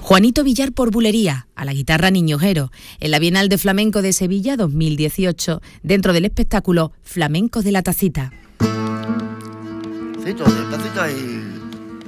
Juanito Villar por bulería, a la guitarra Niño Jero, en la Bienal de Flamenco de Sevilla 2018, dentro del espectáculo Flamencos de la Tacita. Sí, todo,